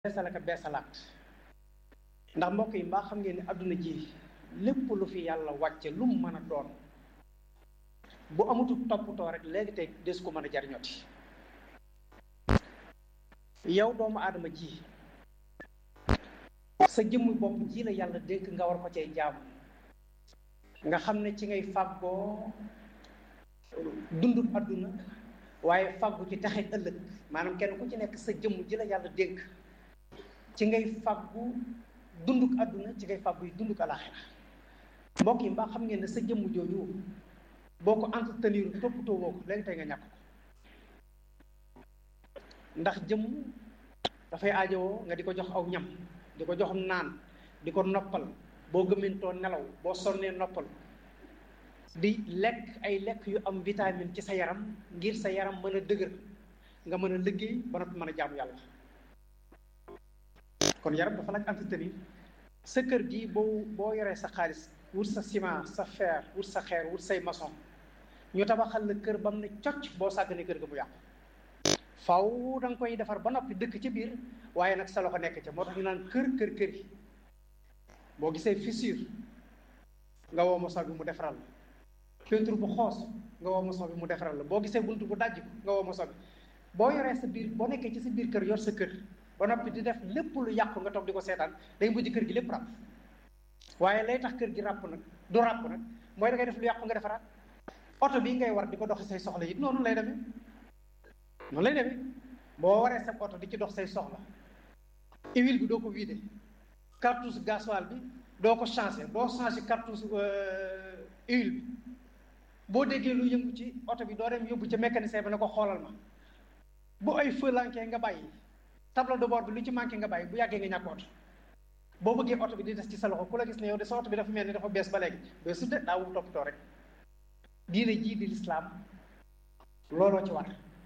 beesalaka beesalaat ndax mbokk yi mbaa xam ngeen ne adduna ji lépp lu fi yàlla wàcce lu mu mën a doon bu amutul toppatoo rek léegi tey des ko mën a jariñooti. yow doomu aadama ji sa jëmm bopp ji la yàlla dénk nga war ko cay jaamu nga xam ne ci ngay fàggoo dundub adduna waaye fàggu ci taxe ëllëg maanaam kenn ku ci nekk sa jëmm ji la yàlla dénk ci ngay fàggu dunduk adduna ci ngay fàggu yi dunduk alaxira. mbokk yi mbaa xam ngeen ne sa jëmm jooju boo ko entretenir toppatoo woo ko léegi tey nga ñàkk ko ndax jëmm dafay aajowoo nga di ko jox aw ñam di ko jox naan di ko noppal boo gëmintoo nelaw boo sonnee noppal di lekk ay lekk yu am vitamine ci sa yaram ngir sa yaram mën a dëgër nga mën a liggéey ba noppi mën a jaamu yàlla. kon yaram dafa laaj entretenir. sa kër gi boo yoree sa xaalis wut sa ciment sa fer wut sa xeer wut say maçon ñu tabaxal la kër ba mu ne cocc boo sàgganee kër ga mu yàqu faw da nga koy defar ba noppi dëkk ci biir waaye nag sa loxo nekk ca moo tax ñu naan kër yi boo gisee fissure nga woo maçon bi mu defaral la peinture bu xoos nga woo maçon bi mu defaral la boo gisee buntu bu dajj nga woo maçon bi boo yoree sa biir boo nekkee ci sa biir kër yor sa kër ba noppi di def lépp lu yàqu nga toog di ko seetaan day mujj kër gi lépp ràpp waaye lay tax kër gi ràpp nag du ràpp nag mooy da ngay def lu yàqu nga defaraat. oto bii ngay war di ko doxi say soxla yi noonu lay demee boo waree sa oto di ci dox say soxla huile bi doo ko vider cartouche gasoil bi doo ko changé cartouche huile bi boo déggee lu yëngu ci oto bi doo dem yóbbu ca mécanicien bi na ko xoolal ma bu ay feu manqué nga bàyyi tableau de bord bi lu ci manqué nga bàyyi bu yàggee nga ñàkk oto boo bëggee oto bi di des ci sa loxo ku la gis ne yow de sa oto bi dafa mel ni dafa bees ba léegi ba su dee daawul toppatoo rek. diine jii di lislaam looloo ci war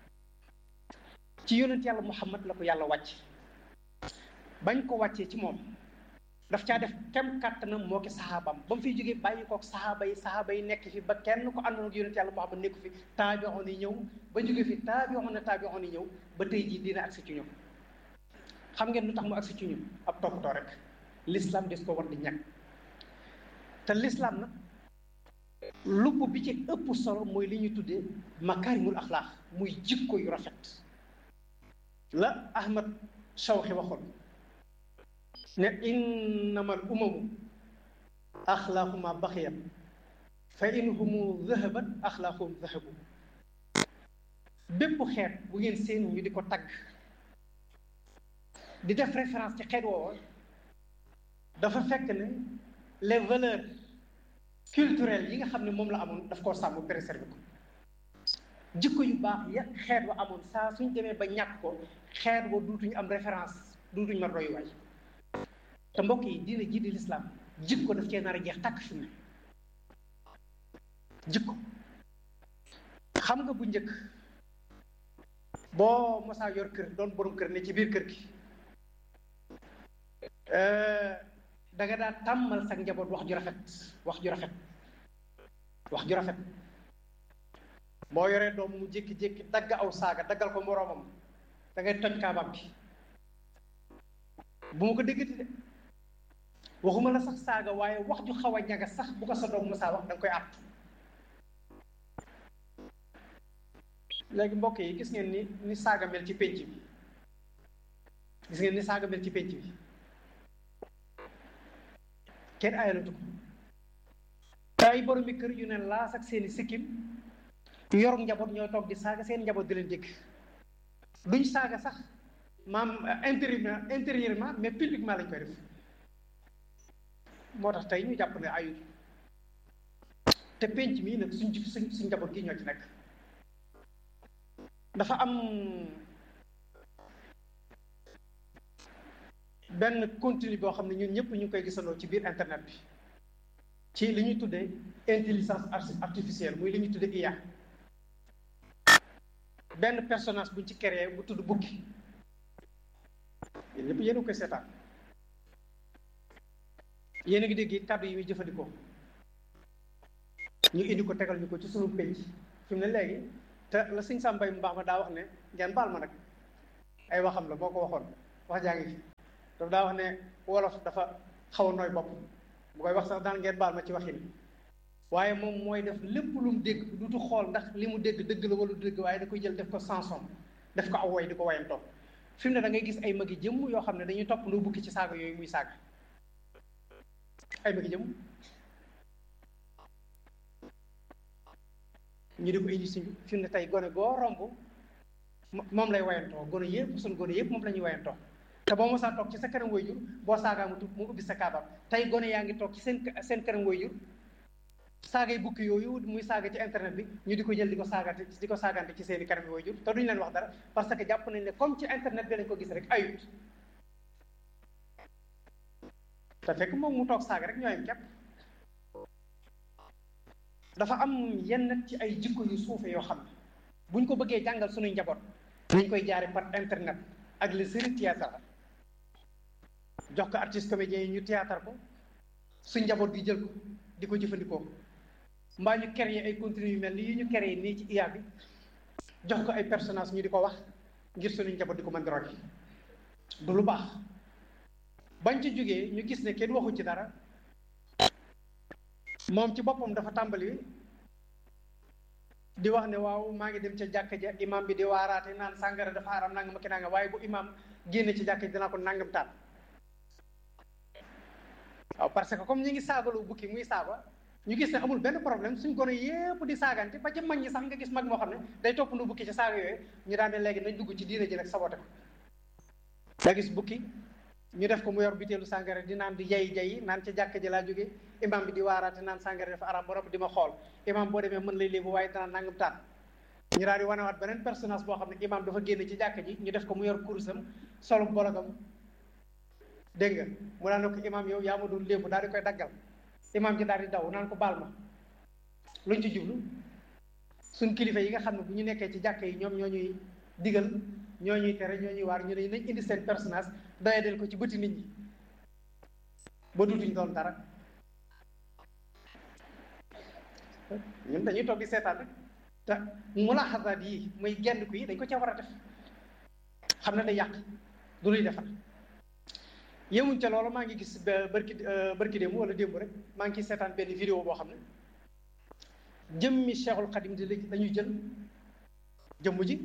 ci yonent yàlla Muhammad la ko yàlla wàcc bañ ko wàccee ci moom daf caa def kem kàttanam moo ki saxaabam ba mu fiy jógee bàyyi kook saxaaba yi nekk fi ba kenn ko àndoon ak yonent yàlla Muhammad nekku fi taabi'oon yi ñëw ba jóge fi taabi'oon yi ñëw ba tey jii diine agsi ci ñun. xam ngeen lu tax mu agsi ci ñun ab toppatoo rek lislaam des ko war di ñàkk te lislaam nag lubb bi ci ëpp solo mooy li ñuy tuddee makaarimul axlaax muy jikko yu rafet la Ahmad Shawqi waxoon ne innamal umamu axlaaquma baxiyat fa in humu zahabat axlaaquhum zahabu. bépp xeet bu ngeen seen ñu di ko tagg di def référence ci xeet woowa dafa fekk ne les valeurs culturelles yi nga xam ne moom la amoon daf koo sàmm préserver ko jikko yu baax ya xeet wa amoon saa suñ demee ba ñàkk ko xeet wa duutuñu am référence duutuñu ma royuwaay. te mbokk yi diine ji di lislaam jikko daf cee nar a jeex tàkk fi mu ne jikko xam nga bu njëkk boo mosaa yor kër doon borom kër ne ci biir kër gi da nga daan tàmmal sa njaboot wax ju rafet boo yoree doom mu jékki-jékki dagg aw saaga daggal ko moroomam da ngay toj kaabam bi bu ma ko déggati de waxuma la sax saaga waaye wax ju xaw a ñaga sax bu ko sa doom mu saa wax da nga koy àttu. léegi mbokk yi gis ngeen ni saaga mel ci pénc bi kenn ayalatu ko te ay boromi kër yu ne laas ak seeni sikkim yor njaboot ñoo toog di saaga seen njaboot di leen dégg duñ saaga sax maam intérieurement mais publiquement lañ koy def moo tax tey ñu jàpp ne ayut te penc mii nag suñ njaboot gi ñoo ci nekk. dafa am benn contenu boo xam ne ñun ñëpp ñu ngi koy gisandoo ci biir internet bi ci li ñuy tuddee intelligence artificielle muy li ñuy tuddee IA. benn personnage buñ ci créé bu tudd bukki yéen ñëpp yéen a koy seetaan yéen a ngi dégg kàddu yi muy jëfandikoo ñu indi ko tegal ñu ko ci sunu penc fi mu ne léegi te la sëñ Sàmbay mu baax ma daa wax ne ngeen baal ma nag ay waxam la moo ko waxoon wax jaa ngi fi daf daa wax ne wolof dafa xaw a nooy bopp bu koy wax sax daan ngeen baal ma ci waxin waaye moom mooy def lépp lu mu dégg dutu xool ndax li mu dégg dëgg la wala du dëgg waaye da koy jël def ko chanson def ko aw woy di ko wayantoo fi mu ne da ngay gis ay magi jëmm yoo xam ne dañuy topp ndoo bukki ci saaga yooyu muy saaga ay magi jëmm ñu di ko indi si fi mu ne tey gone goo romb moom lay wayantoo gone yëpp suñu gone yëpp moom la ñuy wayantoo te boo mosaa toog ci sa kanam waajur boo saagaa mu ubbi sa kaabam tey gone yaa ngi toog ci seen kanam waajur saagay bukki yooyu muy saaga ci internet bi ñu di ko jël di ko saagante ci seen i kanam waajur te duñu leen wax dara parce que jàpp nañ ne comme ci internet bi lañ ko gis rek ayut te fekk moom mu toog saaga rek ñooyam képp dafa am yenn ci ay jikko yu suufe yoo xam ne buñ ko bëggee jàngal suñuy njaboot dañ koy jaare par internet ak les séries théâtre jox ko artiste comédiens yi ñu théâtre ko suñ njaboot gi jël ko di ko jëfandikoo mbaa ñu créer ay contenu yu mel ni yi ñu créer nii ci IA bi jox ko ay personnage ñu di ko wax ngir suñu njaboot di ko mën di roy du lu baax bañ ci jógee ñu gis ne kenn waxu ci dara moom ci boppam dafa tàmbali di wax ne waaw maa ngi dem ca jàkka ja imam bi di waaraate naan sàngara dafa haram nangam ak nangam waaye bu imam génne ci jàkka ji dinaa ko nangam taat waaw parce que comme ñi ngi saagalu bukki muy saaga ñu gis ne amul benn problème suñ gone yépp di saagante ba ci mag ñi sax nga gis mag moo xam ne day topp nu bukki ci saaga yooyu ñu daan ne léegi nañ dugg ci diine ji nag saboté ko da gis bukki ñu def ko mu yor biteelu sàngara di naan di jayi naan ca jàkka ji laa jóge imam bi di waaraate naan sàngara dafa aram ba rob di ma xool imam boo demee mën lay léebu waaye danaa nangam taan ñu daal di wanewaat beneen personnage boo xam ne imam dafa génn ci jàkka ji ñu def ko mu yor kurusam solu bologam dégg nga mu daan ne ko imam yow yaa ma doon léebu daal di koy daggal imam ji daal di daw naan ko baal ma luñ ci jublu suñ kilifa yi nga xam ne bu ñu nekkee ci jàkka yi ñoom ñoo ñuy digal ñoo ñuy tere ñoo ñuy waar ñu ne nañ indi seen personnage doyadel ko ci bëti nit ñi ba dutuñ doon dara ñun dañuy toog di seetaan rek te mulaaxasaat yi muy genn ko yi dañ ko ca war a def xam ne day yàq du luy defar yemuñ ca loolu maa ngi gis barki démb wala démb rek maa ngi ciy seetaan benn vidéo boo xam ne jëmmi Cheikhul Khadim di léegi dañuy jël jëmm ji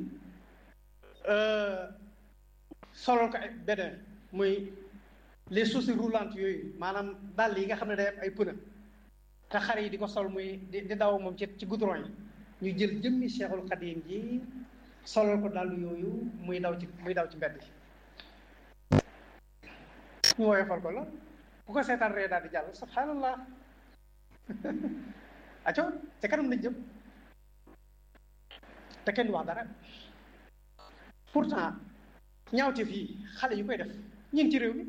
solol ko ay beneen muy les chaussures roulantes yooyu maanaam dàll yi nga xam ne day am ay pneu te xar yi di ko sol muy di daw moom ci goudron yi ñu jël jëmmi Cheikhul Khadim ji solol ko dàll yooyu muy daw ci mbedd yi ñu woyofal ko la ku ko seetaan ree daal di jàll subhanallah aco te kanam lañ jëm te kenn wax dara pourtant ñaawteef yi xale yu koy def ñu ngi ci réew mi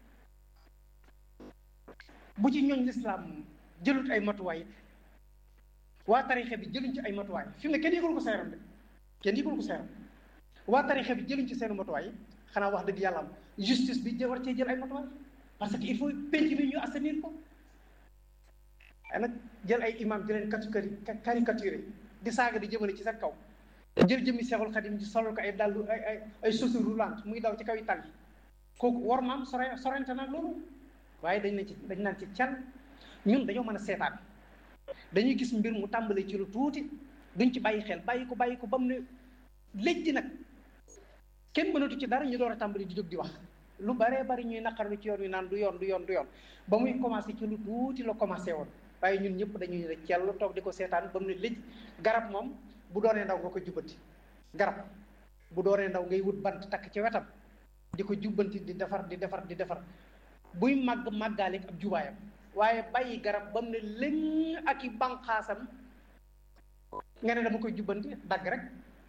bu ci ñooñ lislaam jëlut ay matuwaay waa tarixe bi jëluñ ci ay matuwaay fi mu ne kenn yëgul ko seeram de kenn yëgul ko seeram waa tarixe bi jëluñ ci seen matuwaay xanaa wax dëgg yàlla am justice bi war cee jël ay matuwaay parce que il faut penc bi ñu assainir ko ay nag jël ay imam di leen caricaturé di saaga di jëmale ci seen kaw jël jëmmi Seexul Xadim di solal ko ay dallu ay chaussures roulantes muy daw ci kaw yi tànn kooku war maam sorente nag loolu waaye dañ naan ci cal ñun dañoo mën a seetaan dañuy gis mbir mu tàmbali ci lu tuuti duñ ci bàyyi xel bàyyi ko ba mu ne léegi nag kenn mënatu ci dara ñu door a tàmbali di jóg di wax lu baree bari ñuy naqarlu ci yoon wi naan du yoon ba muy commencé ci lu tuuti la commencé woon waaye ñun ñëpp dañuy ne cell toog di ko seetaan ba mu ne léegi garab moom bu doonee ndaw nga ko jubbanti garab bu doonee ndaw ngay wut bant takk ci wetam di ko jubbanti di defar buy màggaale ab jubaayam waaye bàyyi garab ba mu ne léegi ak i banqaasam nga ne dama koy jubbanti dagg rek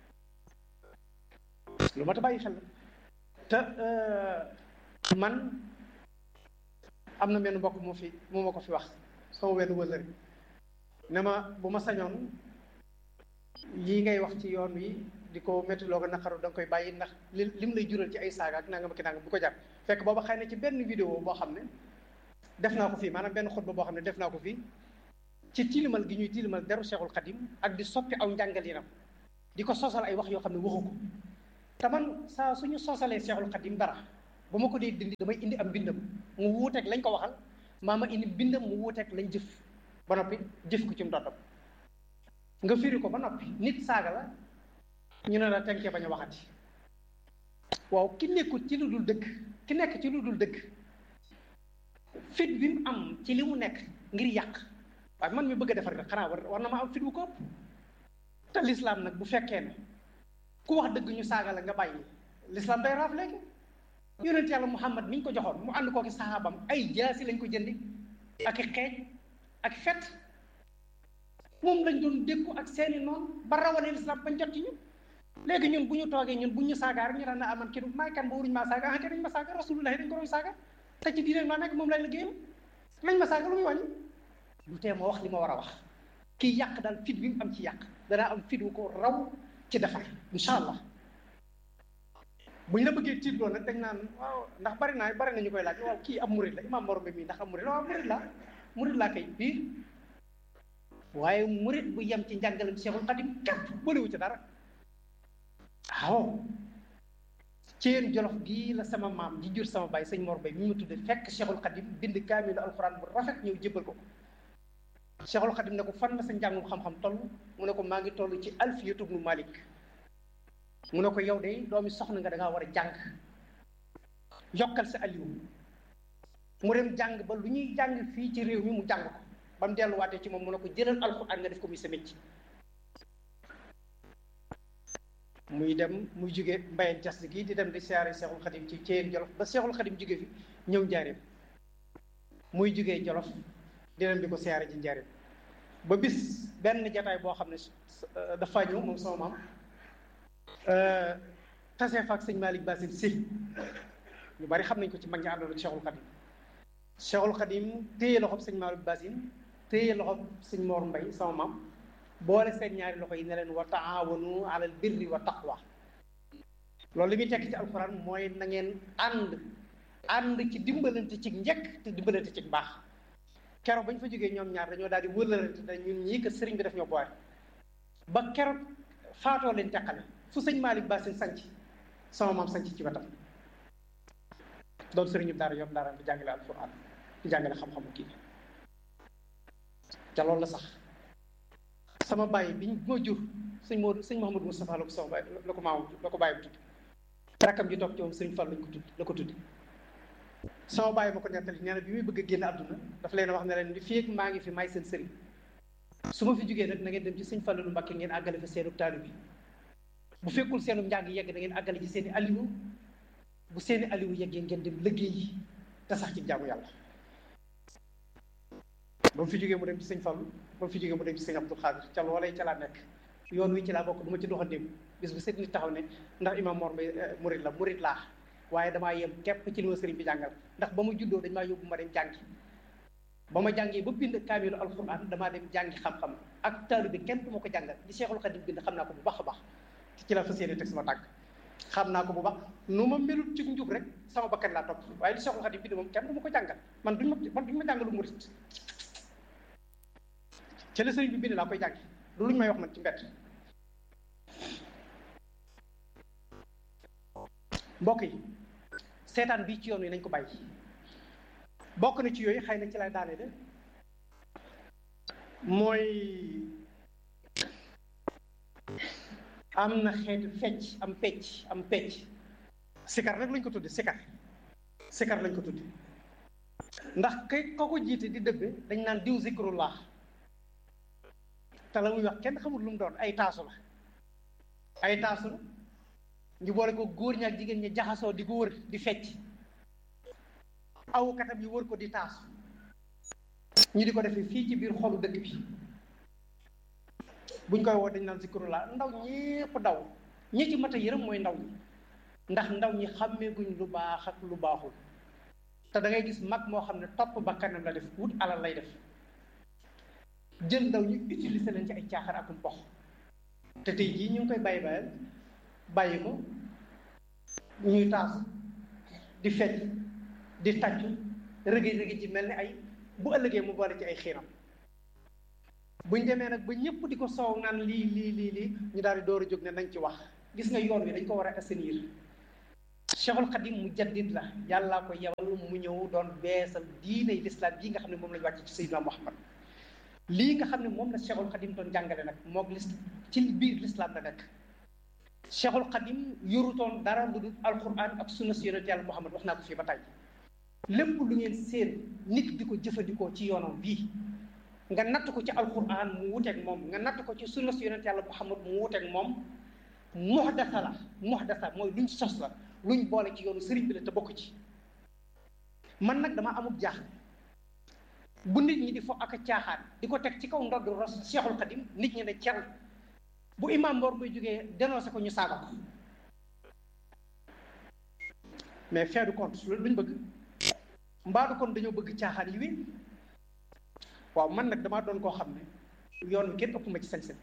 lu ma ta bàyyi xel te man am na benn mbokk moo ma ko fi wax sama wenn wëllëri ne ma bu ma sañoon yii ngay wax ci yoon wi di ko métti loo ko naqaru da nga koy bàyyi ndax lim lay jural ci ay saaga ak nangam ak nangam bu ko jar fekk booba xëy na ci benn vidéo boo xam ne def naa ko fii maanaam benn xutba boo xam ne def naa ko fii ci tilimal gi ñuy tilimal deru Cheikhul Khadim ak di soppi aw njàngalinam di ko sosal ay wax yoo xam ne waxu ko te man saa suñu sosalee Cheikhul Khadim dara bu ma ko dee dindi damay indi am bindam mu wuuteeg lañ ko waxal maa ma indi bindam mu wuuteeg lañ jëf ba noppi jëf ko ci ndoddam nga firi ko ba noppi nit saaga la ñu ne la tenkee bañ a waxati waaw ki nekkul ci lu dul dëgg ki nekk ci lu dul dëgg fit bi mu am ci li mu nekk ngir yàq waaye man mi bëgg a defar rek xanaa war na ma am fit bu ko ëpp te lislaam nag bu fekkee ne ku wax dëgg ñu saaga la nga bàyyi lislaam day raaf léegi yonent yàlla Muhammad mi ñu ko joxoon mu ànd koo ki saxaabam ay jaasi lañ ko jëndi ak i xeej ak fet moom lañ doon dékku ak seeni noonu ba rawale lislaam bañ jot ci ñun léegi ñun bu ñu toogee ñun bu ñu saaga rek ñu daan na aman kii du may kan ba waruñu maa saaga ante dañ ma saaga rasulullahi dañ ko doon saaga te ci diine ma nekk moom lay liggéeyam lañ ma saaga lu muy wàññi lu tee ma wax li ma war a wax kii yàq daal fit bi mu am ci yàq danaa am fit wu ko raw ci defar incha allah buñ la bëggee tiitloo nag dañ naan waaw ndax bari na ñu koy laaj waaw kii am murid la imaam Mor Mbaye mii ndax am murid la waaw murid laa kay biir waaye murid bu yem ci njàngalam Cheikhul Khadim képp bëliwu ci dara waaw ci yéen Jolof gii la sama maam ji jur sama baay sëñ Mor Mbaye mi ma tudde fekk Cheikhul Khadim bind kaamilu alxuraan bu rafet ñëw jébbal ko Cheikhul Khadim ne ko fan la sa njàngum xam-xam toll mu ne ko maa ngi toll ci Alfiyatu ibnu Malik mu ne ko yow de doomi soxna nga da ngaa war a jàng yokkal sa aliwu mu dem jàng ba lu ñuy jàng fii ci réew mi mu jàng ko ba mu delluwaatee ci moom mu ne ko jëlal alxuraan nga def ko muy sa métier muy dem muy jóge mbayeen jas gi di dem di siyaare Seexul Xadim ci Ceyeen Jolof ba Seexul Xadim jóge fi ñëw njaareem muy jógee Jolof di dem di ko siyaare ji njaareem ba bis benn jataay boo xam ne dafa ñëw moom sama maam tasee fa ak sëñ Malick Bassine si ñu bari xam nañ ko ci mag ñi àndoon ak Cheikhul Khadim Cheikhul Khadim téye loxob sëñ Malick Bassine téye loxob sëñ Mor Mbaye sama maam boole seen ñaari loxo yi ne leen wa taawanu alal birri wa taqwa loolu li muy tekk ci alxuraan mooy na ngeen ànd ci dimbalante ci njëkk te dimbalante ci baax keroog bañ fa jógee ñoom ñaar dañoo daal di wëlërante ne ñun ñii que sëriñ bi daf ñoo boole ba keroog faatoo leen teqale fu sëñ Malick Bassine sanc sama maam sanc ci wetam doon sëriñu daara yom daara di jàngale alxuraan di jàngale xam-xamu kii ca loolu la sax sama bàyyi biñ ma jur sëñ Mouhamadou Moustapha la ko sama bàyyi la ko bàyyi bu tudd rakkam ji toog ci moom sëriñ Fall la ko tudd sama bàyyi ma ko nettali nee na bi muy bëgg a génn àdduna dafa leen wax ne leen li fii ak maa ngi fi may seen sëriñ su ma fi jógee nag na ngeen dem ci sëñ Fallu Mbàkke ngeen àggale fa seenu taalu bi bu fekkul seenu njàng yegg da ngeen àggale ci seeni aliwu bu seeni aliwu yeggee ngeen dem liggéey yi te sax ci jaamu yàlla ba mu fi jógee mu dem ci sëñ Fallu ba mu fi jógee mu dem ci sëñ Abdou Khadir ca loolee ca laa nekk yoon wi ci laa bokk du ma ci doxandéem bis bu set nit taxaw ne ndax imam Mor Mbaye murid laa waaye damaa yem képp ci li ma sëriñ bi jàngal ndax ba ma juddoo dañ maa yóbbu ma dem jàngi ba ma jàngee ba bind kaamilu alquran damaa dem jàngi xam-xam ak taalu bi kenn du ma ko jàngal di Cheikhul Khadim bind xam naa ko bu baax a baax ci la fas yéene teg sama tànk xam naa ko bu baax nu ma melut ci njub rek sama bakkan laa topp waaye di Cheikhul Khadim bind moom kenn du ma ko jàngal man duñ ma jàngalu murid ci la sëriñ bi bind laa koy jàngi lu luñ may wax man ci mbett mbokk yi seetaan bii ci yoon wi nañ ko bàyyi bokk na ci yooyu xëy na ci lay daane de mooy am na xeetu fecc am pecc sikar rek lañ ko tudde sikar lañ ko tudde ndax kay ko jiite di dëbbe dañ naan diw zikrullah te la muy wax kenn xamul lu mu doon ay taasu la ñu boole ko góor ñi ak jigéen ñi jaxasoo di ko wër di fecc awkatam yi wër ko di taasu ñu di ko defee fii ci biir xolu dëkk bi buñ koy woo dañ naan zikrullah ndaw ñépp daw ñi ci mat a yërëm mooy ndaw ñi ndax ndaw ñi xàmmeeguñ lu baax ak lu baaxul te da ngay gis mag moo xam ne topp ba kanam la def wut alal lay def jël ndaw ñu utiliser leen ci ay caaxaan akum pox te tey jii ñu ngi koy bàyyi ko ñuy taasu di fecc di tàccu rëgi ci mel ni ay bu ëllëgee mu boole ci ay xiinam buñ demee nag ba ñëpp di ko soow naan lii ñu daal di door a jóg ne nañ ci wax gis nga yoon wi dañ ko war a assainir Cheikhul Khadim mujaddid la yàllaa ko yebal mu ñëw doon beesal diiney lislaam yi nga xam ne moom lañu wàcc ci Seydina Muhammad lii nga xam ne moom la Cheikhul Khadim doon jàngale nag moog ci biir lislaam la nekk. Cheikhul Khadim yorutoon dara lu dul alquran ak sunna si yonent yàlla Muhammad wax naa ko fii ba tey lépp lu ngeen seen nit di ko jëfandikoo ci yoonam bii nga natt ko ci alquran mu wuteeg moom nga natt ko ci sunna si yonent yàlla Muhammad mu wuteeg moom muhdasa la muhdasa mooy luñ sos la luñ boole ci yoonu sëriñ bi la te bokk ci. man nag dama amul jaaxle bu nit ñi di fo ak a caaxaan di ko teg ci kaw ndodd ros Cheikhul Khadim nit ñi ne cer bu imam Mor bay jógee dénoncé ko ñu saaga ko mais fin de compte loolu duñ bëgg mbaadu kon dañoo bëgg caaxaan yi wi waaw man nag damaa doon koo xam ne yoon wi kenn ëpp ma ci sañ-sañ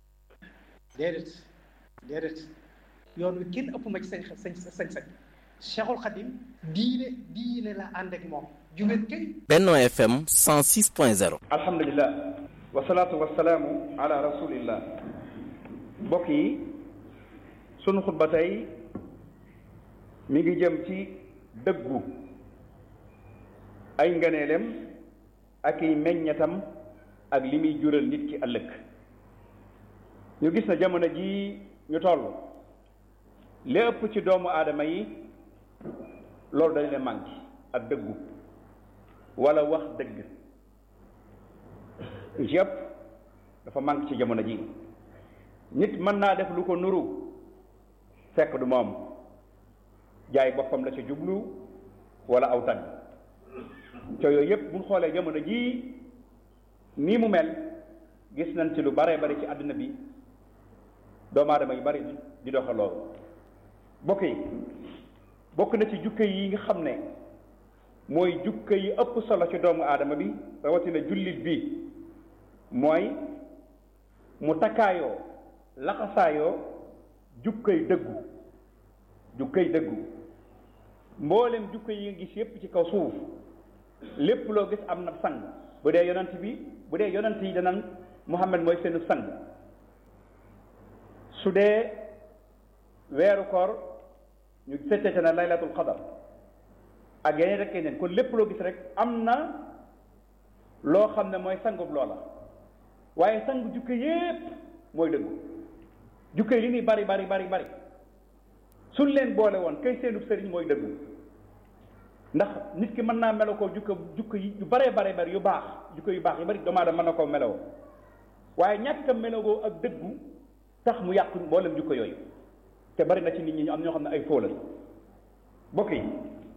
déedéet yoon wi kenn ëpp ma ci sañ-sañ Cheikhul Khadim diine la ànd ak moom jugeen kay Benno FM 106.0 alhamdulillah wasalaatu wasalaamu ala rasulillah mbokk yi sunu xutba tey mi ngi jëm ci dëggu ay ngëneelem ak i meññatam ak li muy jural nit ki ëllëg ñu gis na jamono ji ñu toll li ëpp ci doomu aadama yi loolu dañ leen manqué ak dëggu wala wax dëgg yëpp dafa manqué ci jamono ji nit mën naa def lu ko nuru fekk du moom jaay boppam la ca jublu wala aw tagg te yooyu yëpp buñ xoolee jamono ji nii mu mel gis nañ ci lu baree bari ci àdduna bi doomu aadama yu bari di doxe loolu bokk na ci jukka yi nga xam ne mooy jukka yi ëpp solo ci doomu aadama bi rawatina jullit bi mooy mu takkaayoo laxasaayoo jukkay dëggu mboolem jukka yi nga gis yépp ci kaw suuf lépp loo gis am na sang bu dee yonent yi danan Muhammad mooy seen sang su dee weeru koor ñu settee na laylatul qadar ak yeneen rek yeneen kon lépp loo gis rek am na loo xam ne mooy sangub loola waaye sang jukke yépp mooy dëggu jukke li muy bari suñ leen boole woon kay seenub sëriñ mooy dëggu ndax nit ki mën naa melo koo jukka yi yu bari yu baax jukka yu baax yu bari doomu aadama mën na koo meloo waaye ñàkk a melowoo ak dëggu tax mu yàqu mboolem jukka yooyu te bari na ci nit ñi ñu am ñoo xam ne ay fóolal bokk yi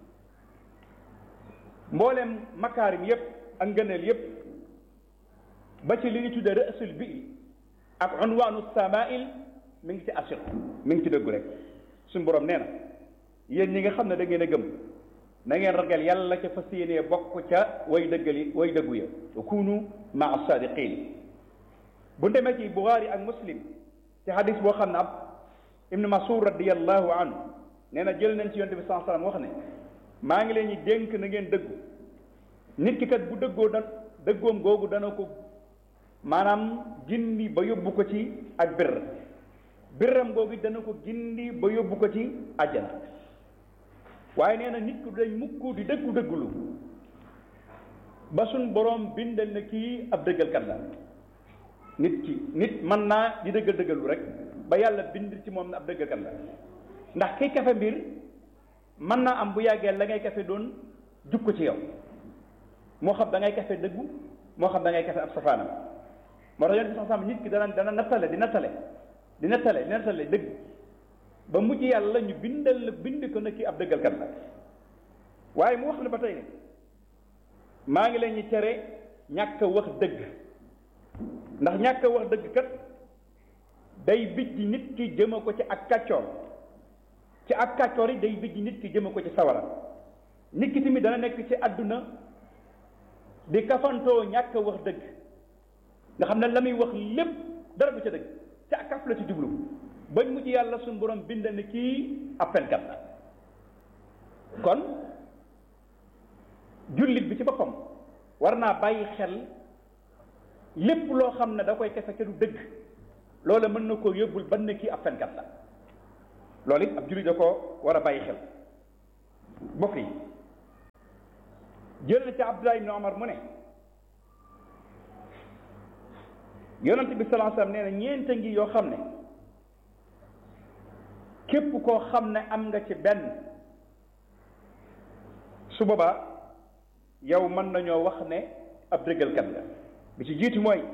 mboolem makaarim yépp ak ngëneel yépp ba ci li ñu tuddee rësul bi ak unwaanu samail mi ngi ci asir mi ngi ci dëggu rek suñu borom nee na yéen ñi nga xam ne da ngeen a gëm na ngeen ragal yàlla ca fas yéenee bokk ca way dëggu ya wa kunu maa sadiqin bu demee ci Buxaari ak Muslim ci hadis boo xam ne ab Ibn Mas'ud radiyallahu anhu nee na jël nañ ci yonte bi sallallahu alayhi wasallam wax ne maa ngi leen ñi dénk na ngeen dëggu nit ki kat bu dëggoom googu dana ko maanaam gindi ba yóbbu ko ci ak birram googu dana ko gindi ba yóbbu ko ci àjjana waaye nee na nit ku dañ mukk di dëggulu ba suñ boroom bindal na kii ab dëggalkat la nit mën naa di dëggalu rek ba yàlla bind ci moom na ab dëggalkat la ndax kiy kafe mbir mën naa am bu yàggee la ngay kafe doon jukko ci yow moo xam da ngay kafe dëggu moo xam da ngay kafe ab safaanam moo tax yonent bi sax nit ki dana nattale di nattale dëgg ba mujj yàlla ñu bind ko na kii ab dëggalkat la waaye mu wax ne ba tey ne maa ngi leen ñu tere ñàkk a wax dëgg ndax ñàkk a wax dëgg kat day bijji nit ki jëma ko ci ak kàccoor yi day bijji nit ki jëma ko ci sawara nit ki tamit dana nekk ci àdduna di kafantoo ñàkk a wax dëgg nga xam ne la muy wax lépp dara du ca dëgg ca ak kaf la ci jublu bañ mujj yàlla suñu borom bind ne kii ab fenkat la kon jullit bi ci boppam war naa bàyyi xel lépp loo xam ne da koy kese ca du dëgg loola mën na koo yóbbul ban ne kii ab fenkat la loolu it ab jullit da ko war a bàyyi xel mbokk yi jël na ci Abdullah ibn Omar mu ne yonent bi sallallahu alayhi wasallam nee na ñeenta ngi yoo xam ne képp koo xam ne am nga ci benn su boobaa yow mën nañoo wax ne ab dëggalkat la bi ci jiitu mooy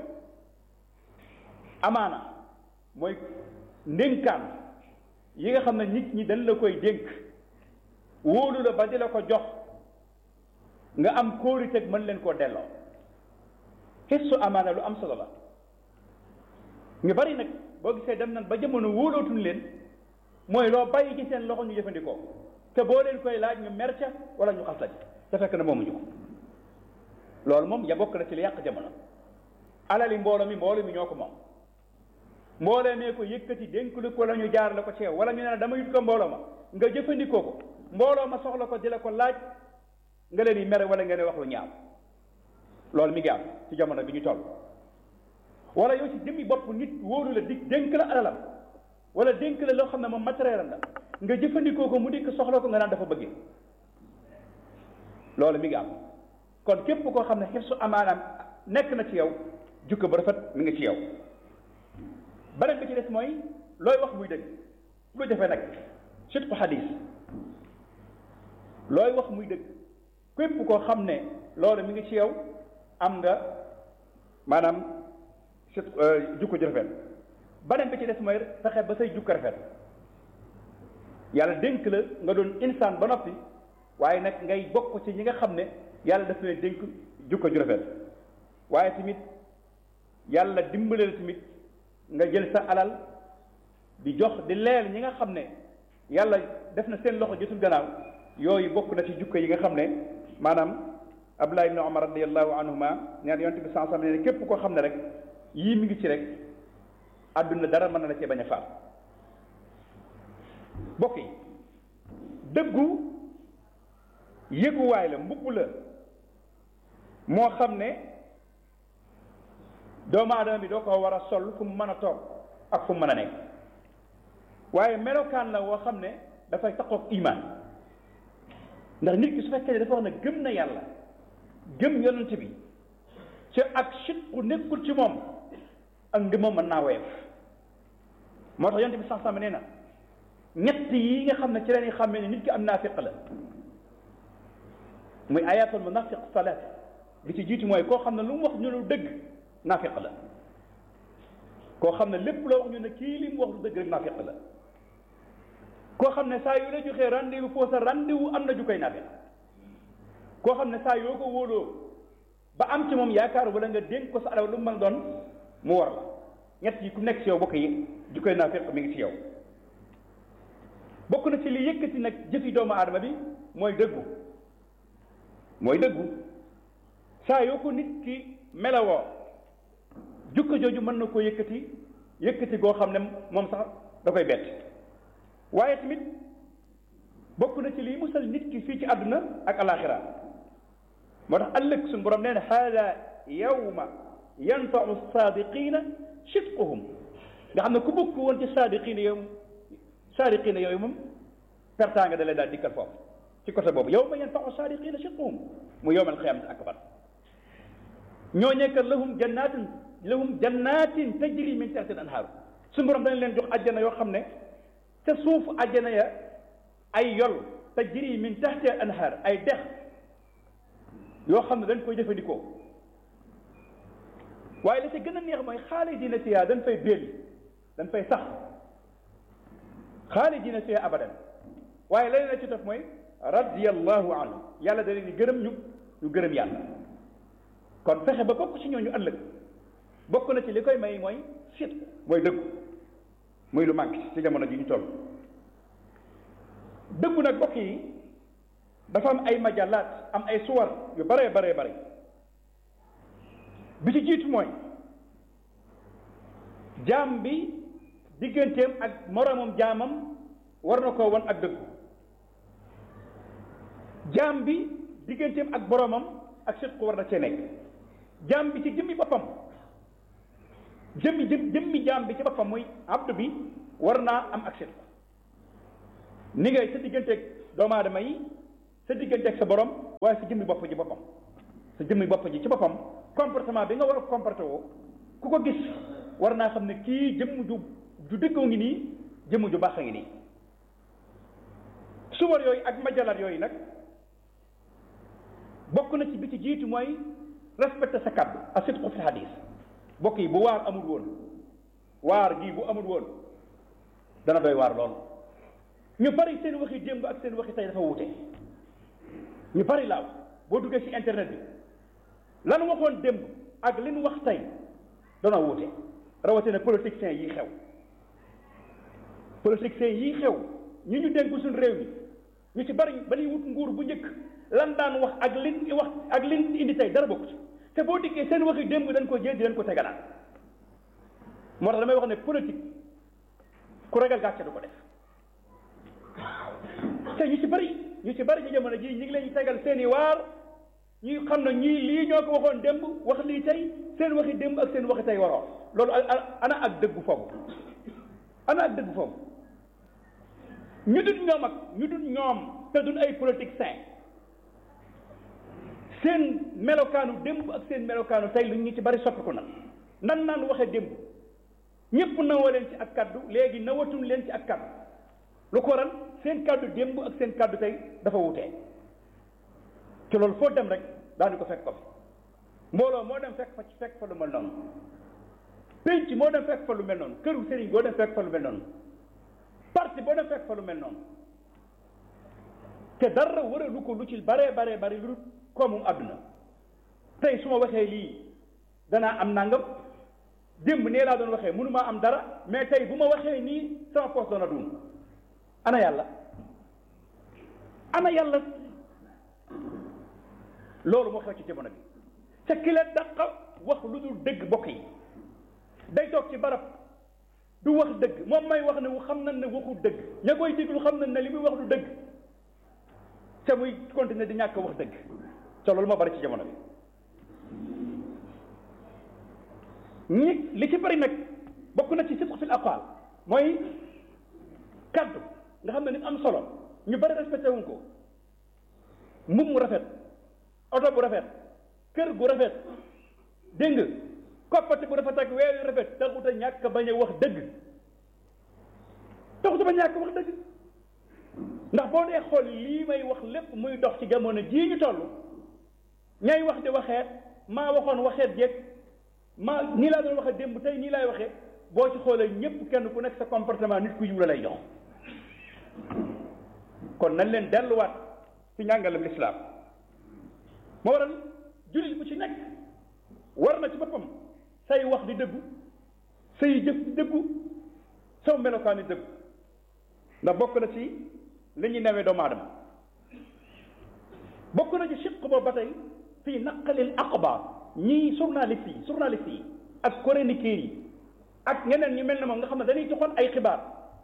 amaana mooy ndénkaan yi nga xam ne nit ñi dañ la koy dénk wóolu la ba di la ko jox nga am kóoriteeg mën leen koo delloo xissu amaana lu am solo la ñu bari nag boo gisee dem nañ ba jamono wóolootuñ leen mooy loo bàyyi ci seen loxo ñu jëfandikoo te boo leen koy laaj ñu mer ca wala ñu xas la te fekk na moomuñu ko loolu moom ya bokk na ci li yàq jamono alali mbooloo mi ñoo ko moom mbooloo mee ko yëkkati dénk lu ko la ñu jaar la ko ceew wala ñu ne dama yut ko mbooloo ma nga jëfandikoo ko mbooloo ma soxla ko di la ko laaj nga leen di mere wala nga ne wax lu ñaaw loolu mi ngi am ci jamono bi ñu toll wala yow ci jëmmi bopp nit wóolu la dig dénk la alalam wala dénk la loo xam ne moom matériel am la nga jëfandikoo ko mu dikk soxla ko nga naan dafa bëggee loolu mi ngi am kon képp koo xam ne xirsu amaanaam nekk na ci yow jukko bu rafet mi ngi ci yow beneen bi ci des mooy looy wax muy dëgg lu jafe nag surtout xadis looy wax muy dëgg képp koo xam ne loolu mi ngi ci yow am nga maanaam jukko ju rafet beneen bi ci des mooy fexe ba say jukko rafet yàlla dénk la nga doon insaan ba noppi waaye nag ngay bokk ci ñi nga xam ne yàlla daf leen dénk jukko ju rafet waaye tamit yàlla dimbale la tamit nga jël sa alal di jox di leel ñi nga xam ne yàlla def na seen loxo jotul gannaaw yooyu bokk na ci jukko yi nga xam ne maanaam Abdullah ibn Umar radiyallahu anhuma ñaan yonent bi sallallahu alayhi wasallam ne képp koo xam ne rek yii mi ngi ci rek àdduna dara mën na la cee bañ a faat bokk yi dëggu yëguwaay la mbubb la moo xam ne doomu aadama bi doo ko war a sol fu mu mën a toog ak fu mu mën a nekk waaye melokaan la woo xam ne dafay taqoog iman ndax nit ki su fekkee ne dafa wax ne gëm na yàlla gëm yonent bi ci ak sidqu nekkul ci moom ak ngëmam mën naa woyof moo tax yonent bi sax sama nee na ñett yi nga xam ne ci leen xàmmee ne nit ki am naafiq la muy ayatul munafiq salaat bi ci jiitu mooy koo xam ne lu mu wax ñu lu dëgg naafiq la koo xam ne lépp loo wax ñu ne kii li mu wax lu dëgg rek naafiq la koo xam ne saa yu la joxee rendez-vous foo sa rendez-vous am na ju koy naafiq koo xam ne saa yoo ko wóoloo ba am ci moom yaakaar wala nga dénk ko sa alal lu mu mën doon mu war la ñett yi ku nekk ci yow bokk yi ju koy naafiq mi ngi ci yow bokk na ci li yëkkati nag jëfi doomu aadama bi mooy dëggu saa yoo ko nit ki melawoo jukko jooju mën na koo yëkkati goo xam ne moom sax da koy bett waaye tamit bokk na ci liy musal nit ki fii ci àdduna ak alaxira moo tax ëllëg suñu borom nee na haada yawma yanfau saadiqina sidquhum nga xam ne ku bokk woon ci saadiqina yooyu moom pertaa nga da lay daal dikkal foofu ci côté boobu yawma yanfau saadiqina sidquhum mu yawmal qiyaamati akbar ñoo nekk lahum jannatin tajri min tahtiha al-anhar suñu borom dañ leen jox àjjana yoo xam ne te suufu àjjana ya ay yol tajri min tahtiha al-anhar ay dex yoo xam ne dañ koy jëfandikoo waaye la ci gën a neex mooy xaalidina fiha dañ fay béeli dañ fay sax xaalidina fiha abadan waaye leneen la ci topp mooy radiyallahu anhu yàlla da leen di gërëm ñu gërëm yàlla kon fexe ba bokk ci ñooñu ëllëg bokk na ci li koy may mooy sit mooy dëggu muy lu manqué ci jamono ji ñu toll dëggu nag bokk yi dafa am ay majalaat am ay suwar yu bare bi ci jiitu mooy jaam bi digganteem ak moroomam jaamam war na koo wan ak dëggu jaam bi digganteem ak boroomam ak sidqu war na cee nekk jaam bi ci jëmmi boppam jëmmi jaam bi ci boppam muy abdu bi war naa am ak sidqu ni ngay sa digganteeg doomu aadama yi sa diggante ak sa borom waaye sa jëmmi bopp ji boppam sa jëmmi bopp ji ci boppam comportement bi nga war a comporté woo ku ko gis war naa xam ne kii jëmm ju dëggoo ngi nii jëmm ju baax a ngi nii. suwar yooyu ak majalat yooyu nag bokk na ci bi ci jiitu mooy respecté sa kàddu as-sidqu fi hadis. bokk yi bu waar amul woon waar gi bu amul woon dana doy waar lool. ñu bari seen waxi démb ak seen waxi tey dafa wuute ñu bari laaw boo duggee ci internet bi lan waxoon démb ak li ñu wax tey dana wuute rawatina politiciens yi xew. politiciens yi xew ñi ñu dénk suñu réew mi ñu ci bari ba ñuy wut nguur bu njëkk lan daan wax ak liñ wax ak liñ indi tey dara bokku ci te boo dikkee seen waxi démb dañ ko jël di leen ko tegalaat moo tax damay wax ne politique ku ragal gàcce du ko def. te ñu ci bari ci jamono ji ñu ngi leen tegal seen i waar ñuy xam ne ñii lii ñoo ko waxoon démb wax lii tey seen waxi démb ak seen waxi tey waroo loolu ana ak dëggu foofu ana ak dëggu foofu ñu dul ñoom te duñ ay politiciens seen melokaanu démb ak seen melokaanu tey lu ñu ci bari soppiku na nan naan waxee démb ñëpp nawoo leen ci ak kaddu léegi nawatuñ leen ci ak kaddu lu ko waral seen kaddu démb ak seen kaddu tey dafa wutee ci loolu foo dem rek daanu ko fekk ko fi mbooloo moo dem fekk fa lu mel noonu penc moo dem fekk fa lu mel noonu këru sëriñ boo dem fekk fa lu mel noonu parti boo dem fekk fa lu mel noonu te dara waralu ko lu ci bare lu koomum àdduna tey su ma waxee lii danaa am nangam démb nee laa doon waxee mënumaa am dara mais tey bu ma waxee nii sama poos doona duun ana yàlla loolu moo xew ci jamono bi te ki la dàqa wax lu dul dëgg bokk yi day toog ci barab du wax dëgg moom may wax ne xam nañ ne waxu dëgg ña koy déglu xam nañ ne li muy wax du dëgg te muy continuer di ñàkk wax dëgg te loolu moo bari ci jamono bi li ci bari nag bokk na ci sidq fil aqwaal mooy kaddu nga xam ne ni am solo ñu bari respecté wuñ ko mbub mu rafet oto bu rafet kër gu rafet dégg nga koppati bu rafet ak weer yu rafet taxut a ñàkk bañ a wax dëgg taxut a bañ a ñàkk wax dëgg ndax boo dee xool lii may wax lépp muy dox ci jamono jii ñu toll ñay wax di waxeet maa waxoon waxeet jeeg maa nii laa doon waxee démb tey nii laay waxee boo ci xoolee ñëpp kenn ku nekk sa comportement nit ku yiw la lay jox kon nañ leen delluwaat ci njàngalam lislaam moo waral jullit bu ci nekk war na ci boppam say wax di dëggu say jëf di dëggu saw melokaan di dëggu ndax bokk na ci li ñuy newee doomu aadama bokk na ci siq boobu ba tey fii naqalil aqbaar ñii journaliste yi ak chroniqueurs yi ak ñeneen ñu mel ne moom nga xam ne dañuy joxoon ay xibaar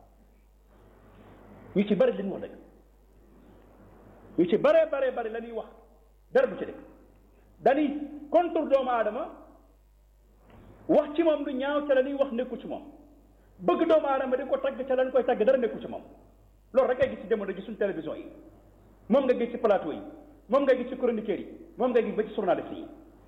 ñu ci bari li ñu wax dëgg ñu ci bare la ñuy wax dara du ci dëgg dañuy contre doomu aadama wax ci moom lu ñaaw ca la ñuy wax nekku ci moom bëgg doomu aadama di ko tagg ca lañ koy tagg dara nekku ci moom loolu rek ngay gis ci jamono ji suñ télévision yi moom nga gis ci plateau yi moom nga gis ci chroniqueurs yi moom nga gis ba ci journaliste yi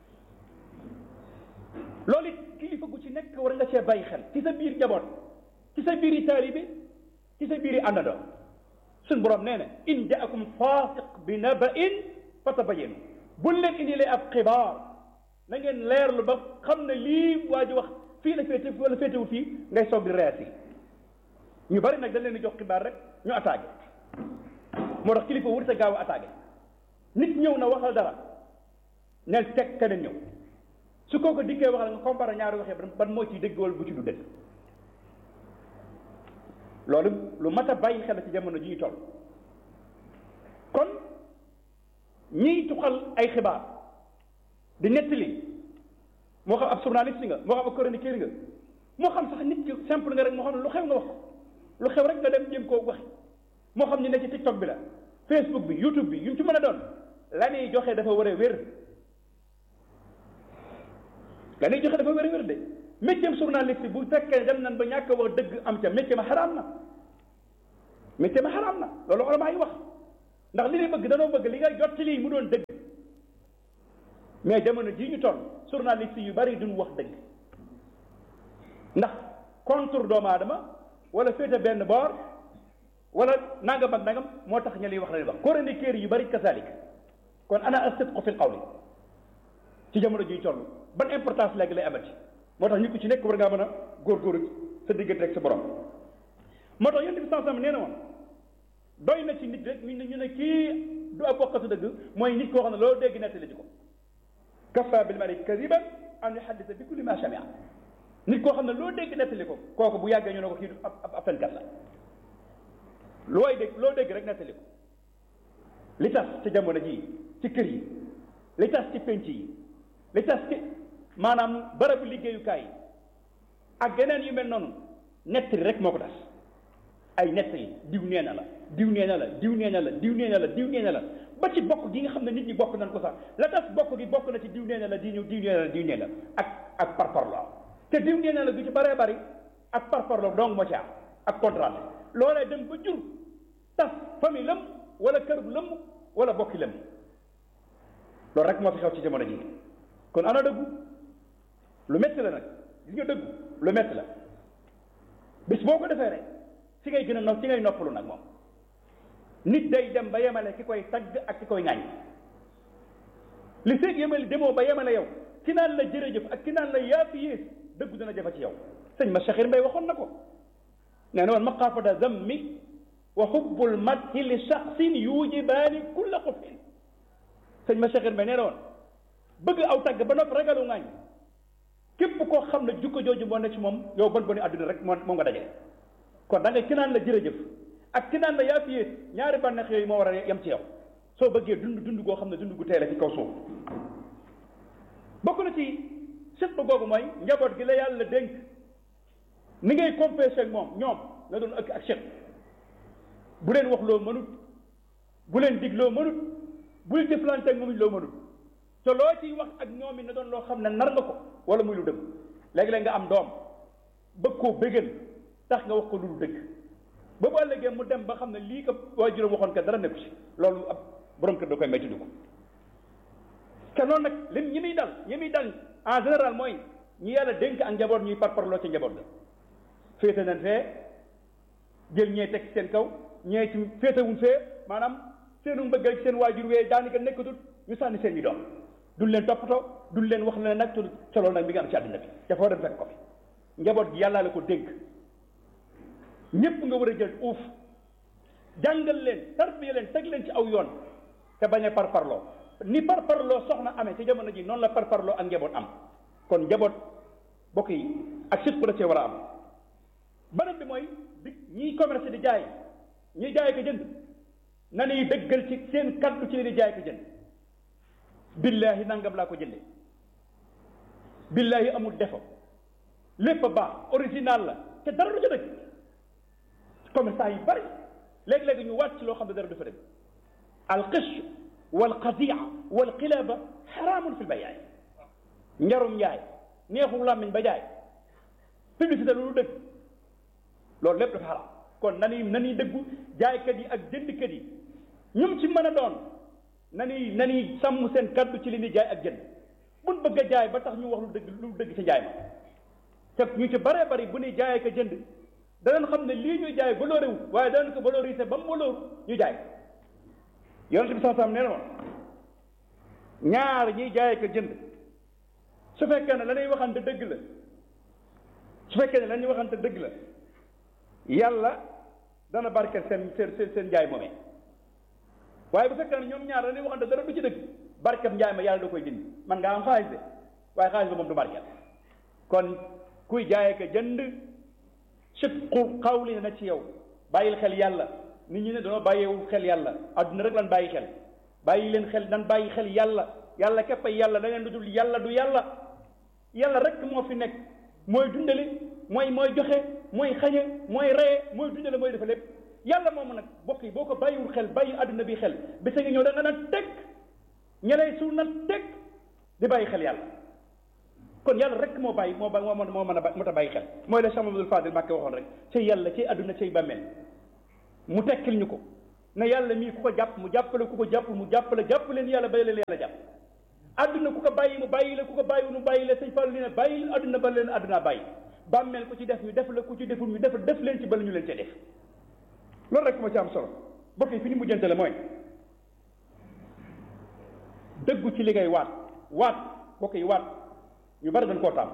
loolu it kilifa gu ci nekk war nga cee bàyyi xel ci sa biir njaboot ci sa biir yi taalibe ci sa biir yi àndandoo suñ borom nee na in jaakum faasiq bi naba'in fatabayyanu buñ leen indilee ab xibaar na ngeen leerlu ba xam ne lii waa ji wax fii la féete wala féetewul fii ngay soog di réagir ñu bari nag dañ leen di jox xibaar rek ñu attaqué moo tax kilifa wurta gaaw a attaqué nit ñëw na waxal dara neel teg keneen ñëw su kooku dikkee waxal nga comparé ñaari waxee ban moo ciy dëgg wala bu ci du dëgg loolu lu mat a bàyyi xel ci jamono ji ñu toll kon ñiy tuxal ay xibaar di nettali moo xam ab journaliste nga moo xam ab chroniqueur nga moo xam sax nit ki simple nga rek moo xam ne lu xew nga wax lu xew rek nga dem jéem koo waxi moo xam ñu ne ci TikTok bi la Facebook bi YouTube bi yu mu ci mën a doon la ñuy joxe dafa war a wér la ñuy joxe dafa war a wér de métier journaliste bu fekkee dem nañ ba ñàkk a wax dëgg am ca métier ma xaraam na loolu ulamaa yi wax ndax li ñuy bëgg danoo bëgg li ngay jot ci lii mu doon dëgg mais jamono jii ñu toll journaliste yu bari duñ wax dëgg ndax contre doomu aadama wala féete benn boor wala nangam ak nangam moo tax ña liy wax la ñuy wax chroniqueur yu bari kasalik kon ana as-sidqu fil qawli ci jamono jii toll ban importance léegi lay amati moo tax nit ku ci nekk war ngaa mën a góorgóorlu sa diggante rek sa borom moo tax yonent bi sallallahu alayhi wasallam nee na woon doy na ci nit rek ñu ne kii du ab bokkatu dëgg mooy nit koo xam ne loolu dégg nettali ji ko kafa bil mar'i kadiban an yuhaddisa bi kulli ma sami'a nit koo xam ne loo dégg nettali ko kooku bu yàggee ñu ne ko kii ab fenkat la loo dégg rek nettali ko li tas ci jamono ji ci kër yi li tas ci penc yi li tas ci maanaam barabu liggéeyukaay yi ak geneen yu mel noonu nettali rek moo ko tas ay nettali diw nee na la diw nee na la diw nee na la diw nee na la diw nee na la ba ci bokk gi nga xam ne nit ñi bokk nañ ko sax la tas bokk gi bokk na ci diw nee na la diw nee na la diw nee na ak parparloo te diw nee na la du ci bëree bëri ak parparloo dong moo ci am ak contrat loolee dem ba jur tas famille lëm wala kër bu lëm wala bokki lëm loolu rek moo fi xew ci jamono ji kon ana dëggu lu métti la nag li nga dëggu lu métti la bis boo ko defee rek ci ngay gën a ci ngay noppalu nag moom nit day dem ba yemale ki koy tagg ak ki koy ŋaañ li seeg yemale demoo ba yemale yow ki naan la jërëjëf ak ki naan la yaa fi yées dëggu dana jafe ci yow sëñ ma Cheikh Mbay waxoon na ko nee na woon maqaafata zammi wa xubbul madhi li shaxsin yujibaani kulla xufin sëñ ma Cheikh Mbay nee na woon bëgg aw tagg ba noppi ragalu ŋaañ képp koo xam ne jukko jooju moo ne ci moom yow bon boni àdduna rek moom nga dajale kon da nga ki naan la jërëjëf ak ki naan la yaa fi yées ñaari bànneex yooyu moo war a yem ci yow soo bëggee dund goo xam ne dund gu teele ci kaw suuf bokk na ci sët ba googu mooy njaboot gi la yàlla dénk ni ngay compensé ak moom ñoom nga doon ak chef bu leen wax loo mënut bu leen dig loo mënut bul jëflante ak moom loo mënut te loo ciy wax ak ñoom it na doon loo xam ne nar nga ko wala muy lu dëgg léegi-léeg nga am doom bëgg koo bëggal tax nga wax ko lu dëgg ba bu ëllëgee mu dem ba xam ne lii ko waajuram waxoon ka dara nekku ci loolu ab borom kër da koy métti ko te loolu nag lim ñi muy dal en général mooy ñi yàlla dénk ak njaboot ñuy parparloo ci njaboot la féete nañ fee jël ñee teg seen kaw ñee ci féetewuñ fee maanaam seenu mbëgg ak seen waajur wee daanaka nekkatul ñu sànni seen ñi doom duñ leen toppatoo duñ leen wax ne nag te loolu nag mi ngi am ci àddina bi dafa dem fekk ko fi njaboot gi yàllaa la ko dénk ñépp nga war a jël uuf jàngal leen tarbiya leen teg leen ci aw yoon te bañ a parparloo ni parparloo soxna amee ci jamono ji noonu la parparloo ak njaboot am kon njaboot bokk yi ak sit ku da cee war a am beneen bi mooy bi ñiy commerce di jaay ñiy jaay ko jënd na ñuy dëggal ci seen kaddu ci li di jaay ko jënd billahi nangam laa ko jënde billahi amul defo lépp a baax original la te dara du ca dëgg commerçant yi bari léegi-léegi ñu wàcc loo xam ne dara du fa dëgg alxish walxadia walxilaaba xaraamun fi lbayaay njarum njaay neexu làmmiñ ba jaay publicité lu dëgg loolu lépp dafa xaraam kon nanuy dëggu jaaykat yi ak jëndkat yi ñum ci mën a doon nanuy sàmm seen kaddu ci li ñuy jaay ak jënd buñ bëgg a jaay ba tax ñu wax lu dëgg ci njaay ma te ñu ci baree bari bu ñuy jaayee ko jënd danañ xam ne lii ñuy jaay valoré wu waaye danañ ko valorisé ba mu valeur ñu jaay yonent bi sax nee na woon ñaar ñiy jaayee ko jënd su fekkee ne la ñuy waxante dëgg la su fekkee ne la ñuy waxante dëgg la yàlla dana barkeel seen njaay moomee waaye bu fekkee ne ñoom ñaar la ñuy waxante dara du ci dëgg barkeel njaay ma yàlla da koy dindi man nga am xaalis de waaye xaalis ba moom du barkeel kon kuy jaayee ko jënd sidqu qawli na ci yow bàyyil xel yàlla nit ñi ne dañoo bàyyiwul xel yàlla adduna rek lan bàyyi xel bàyyi leen xel nan bàyyi xel yàlla képp ay yàlla leneen lu dul yàlla du yàlla rek moo fi nekk mooy dundale mooy joxe mooy xañe mooy reye mooy dundale mooy defa lépp yàlla moomu nag bokk yi boo ko bàyyiwul xel bàyyi adduna bi xel bisa nga ñëw da nga na teg ñelay suul na teg di bàyyi xel yàlla kon yàlla rek moo mën a bàyyi xel mooy la Cheikh Mamadou Fadil Mbacké waxoon rek cay yàlla cay adduna cay bàmmeel mu tekkil ñu ko ne yàlla mii ku ko jàpp mu jàppale ku ko jàpp mu jàppale jàpp leen yàlla bay leen yàlla jàpp adduna ku ko bàyyi mu bàyyi la ku ko bàyyi mu bàyyi la sëñ Fallu li ne bàyyi leen adduna ba leen adduna bàyyi bàmmeel ku ci def ñu def la ku ci deful ñu def leen ci bala ñu leen ca def loolu rek moo ci am solo bokk yi fi ñu mujjante la mooy dëggu ci li ngay waat bokk yi waat ñu bari dañ koo taam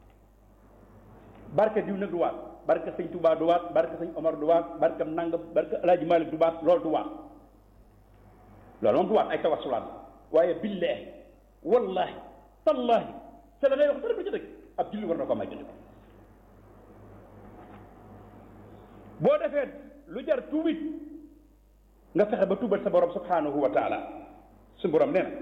barke diw nag du waat barke sëñ Touba du waat barke sëñ Omar du waat barke nangam barke Alaaji Malik du waat loolu du waat loolu moom du waat ay tawasulaat waaye billaahi wallahi tallahi te la ngay wax dara du ci dëgg ab julli war na ko may jënd ko boo defee lu jar tuubit nga fexe ba tuubal sa borom subhanahu wa taala su borom nee na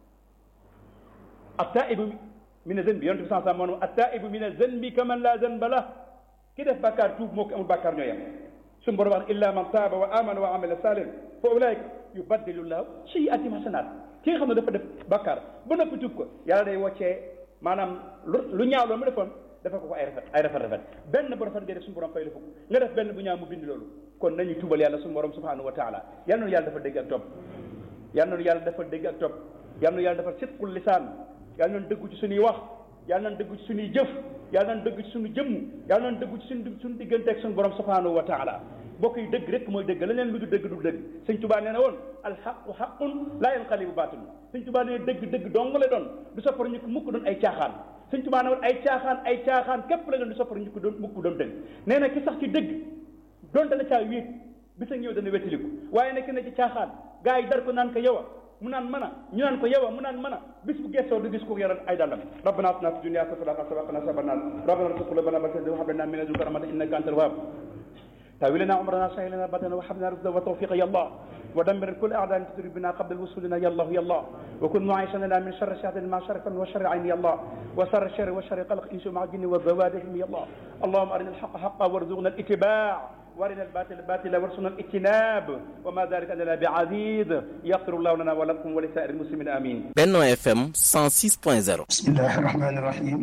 attaibu mina zanbi yonent bi sans sa moom attaibu mina zanbi kaman la zanba la ki def bàkkaar tuub moo ko amul bàkkaar ñoo yem suñu borom wax illa man taaba wa amana wa amila salihan fa ulaika yubaddilu llahu sayyi'atihim hasanat ki nga xam ne dafa def bàkkaar ba noppi tuub ko yàlla day woccee maanaam lu ñaaw loolu mu defoon dafa ko ay rafet benn bu rafet ngay def suñu borom fay la fukk nga def benn bu ñaaw mu bind loolu kon nañu tuubal yàlla suñu borom subhanahu wa taala yal na yàlla dafa dégg ak topp yal na yàlla dafa dégg ak topp yal na yàlla dafa sidqul lisaan yal na dëggu ci suñuy wax yal na dëggu ci suñuy jëf yal na dëggu ci suñu jëmm yal na dëggu ci suñu diggante ak suñu borom subhanahu wa taala bokk yi dëgg rek mooy dëgg leneen lu du dëgg du dëgg sëñ Tuubaa nee na woon alxaqu xaqun laa yanqalibu baatil sëñ Tuubaa nee dëgg dong la doon du soppar ñu ko mukk doon ay caaxaan sëñ Tuubaa ne woon ay caaxaan képp la doon du soppar ñu ko doon mukk doon dëgg nee na ki sax ci dëgg doon dana caa wéet bisa ñëw dana wettiliku waaye nekk na ci caaxaan gaa yi dar ko naan ko yow mu naan mën a ñu naan ko yow mu naan mën a bis bu gestoo du gis ko yaral ay dàllam rabbana atina fi dunya hasanatan wa qina adhaban nar rabbana la tuzigh qulubana ba'da idh hadaytana wa hab lana min ladunka rahmatan innaka antal wahhab تاوي لنا عمرنا سهل لنا بدنا وحبنا رزقنا وتوفيق يا الله ودمر كل اعداء تدري بنا قبل الوصول لنا يا الله يا الله وكن معيشا لنا من شر الشياطين مع شر فم وشر عين يا الله وشر الشر وشر قلق انس مع الجن والزوادهم يا الله اللهم ارنا الحق حقا وارزقنا الاتباع وارنا الباطل باطلا وارزقنا الاجتناب وما ذلك الا بعزيز يغفر الله لنا ولكم ولسائر المسلمين امين. Benno FM 106.0. بسم الله الرحمن الرحيم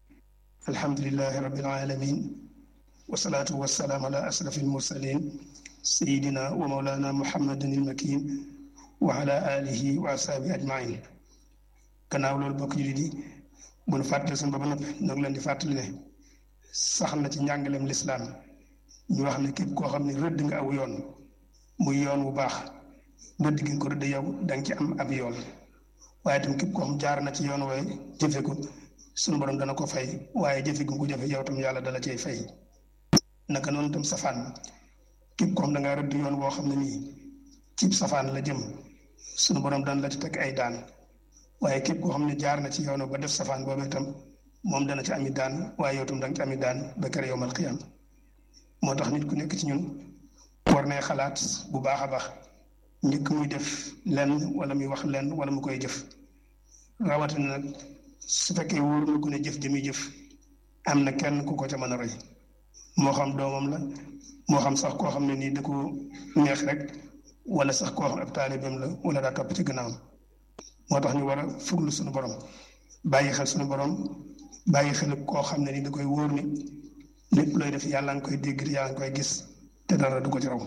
الحمد لله رب العالمين والصلاة والسلام على أشرف المرسلين سيدنا ومولانا محمد المكين وعلى آله وأصحابه أجمعين gannaaw loolu bokk jullit yi bu nu fàttali suñu bopp noppi ñoo ngi leen di fàttali ne sax na ci njàngaleem lislaam ñu wax ne képp koo xam ne rëdd nga aw yoon muy yoon bu baax rëdd gi nga ko rëdd yow danga ci am ab yoon waaye tam képp koo xam jaar na ci yoon waaye jëfe ko suñu borom dana ko fay waaye jëfe gi nga ko jëfe yow tam yàlla dala cay fay naka noonu tam safaan képp ko xam da ngaa rëdd yoon boo xam ne nii cib safaan la jëm sunu borom daan la ci teg ay daan waaye képp koo xam ne jaar na ci yoon ba def safaan boobu itam moom dana ci ami daan waaye yow tam da nga ci ami daan ba kër yowmal qiyaam moo tax nit ku nekk ci ñun war nay xalaat bu baax a baax njëkk muy def lenn wala muy wax lenn wala mu koy jëf rawatina nag su fekkee wóor na ko ne jëf jëmi jëf am na kenn ku ko ca mën a roy moo xam doomam la moo xam sax koo xam ne nii da ko neex rek wala sax koo xam ab taalibeem la wala daa topp ci gannaawam moo tax ñu war a fuglu suñu borom bàyyi xel suñu borom bàyyi xel koo xam ne nii da koy wóor ni lépp looy def yàlla nga koy dégg yàlla nga koy gis te dara du ko ci raw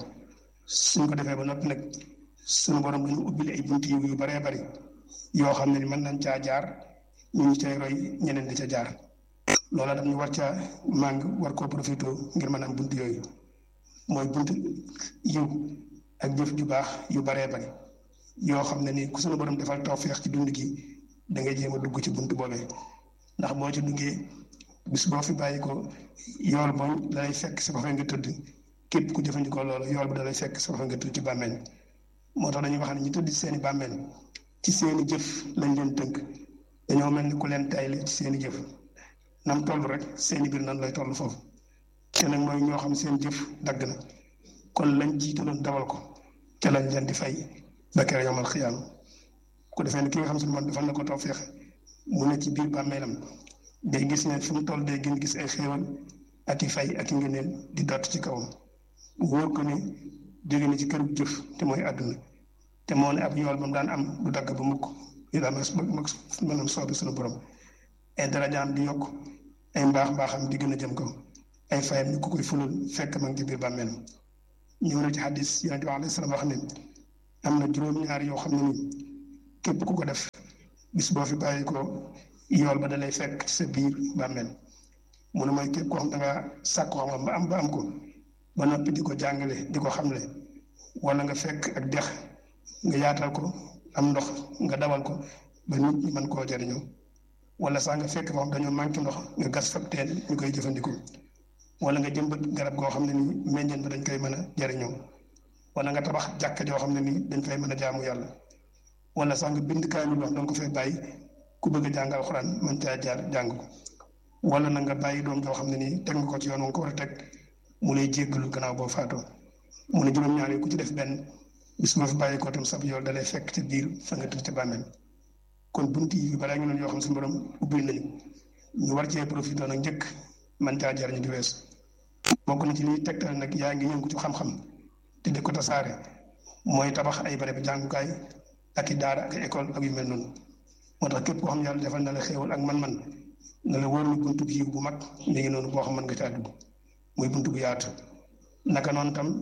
suñ ko defee ba noppi nag suñu borom dañu ubbile ay bunti yu baree bari yoo xam ne ni mën nañ caa jaar ñu ñu cay roy ñeneen di ca jaar loola daf ñu war caa màng war koo profité ngir mën a am bunt yooyu mooy bunt yiw ak jëf ju baax yu baree bari yoo xam ne ni ku sunu borom defal tawfeex ci dund gi da ngay jéem a dugg ci bunt boobee ndax boo ci duggee bis boo fi bàyyi ko yool ba dalay fekk sa fa nga tëdd képp ku jëfandikoo loolu yool ba dalay fekk sa fa nga tëdd ci bàmmeel moo tax dañuy wax ne ñu tëdd seeni bàmmeel ci seeni jëf lañ leen tënk dañoo mel ni ku leen tayle ci seeni jëf nam toll rek seeni biir nan lay toll foofu te nag mooy ñoo xam seen jëf dagg na kon lañ jiitaloon dawal ko ca lañ leen di fay ba kere yomal xiyaam ku defee ne ki nga xam suñu man defal na ko tawfeex mu ne ci biir bàmmeelam day gis ne fu mu toll day gën gis ay xéewal ak i fay ak i ngëneel di dott ci kawam wóor ko ne jóge na ci këru jëf te mooy àdduna te moo ne ab yool ba mu daan am du dagg ba mukk yu daan mënam soobi suñu borom ay darajaam di yokk ay mbaaxam di gën a jëm kaw ay fayam ñu ko koy fulul fekk ma ngi ci biir bàmmeel ñëw na ci xadis yonente bi alayhi salaam wax ne am na juróom-ñaar yoo xam ne nii képp ku ko def bis boo fi bàyyi ko yool ba da lay fekk ci sa biir bàmmeel mu ne mooy képp koo xam da nga sàkk xam-xam ba am ko ba noppi di ko jàngale di ko xamle wala nga fekk ak dex nga yaatal ko am ndox nga dawal ko ba nit ñi mën koo jariñoo wala sax nga fekk foofu dañoo manqué ndox nga gas fab teen ñu koy jëfandikoo wala nga jëmbat garab goo xam ne nii meññeen ba dañ koy mën a jariñoo wala nga tabax jàkka joo xam ne nii dañ fay mën a jaamu yàlla wala sax nga bind kaamil wax danga ko fay bàyyi ku bëgg a jàng alxuraan mën caa jaar jàng ko wala na nga bàyyi doom joo xam ne nii teg nga ko ci yoon nga ko war a teg mu lay jéggalu gannaaw boo faatoo mu ne juróom-ñaar yi ku ci def benn bis ma fi bàyyi ko tam sab yool dalay fekk ci biir fa nga tëdd ci bàmmeel kon bunt yi balaa ñu doon yoo xam suñu borom ubbil nañu ñu war cee profité nag njëkk man caa jariñu di weesu bokk na ci liy tegtal nag yaa ngi yëngu ci xam-xam te di ko tasaare mooy tabax ay barab jàngukaay ak i daara ak école ak yu mel noonu moo tax képp koo xam yàlla defal na la xéewal ak man-man na la wóor ni buntu bi bu mag mi ngi noonu boo xam mën nga caa dugg muy buntu bu yaatu naka noonu tam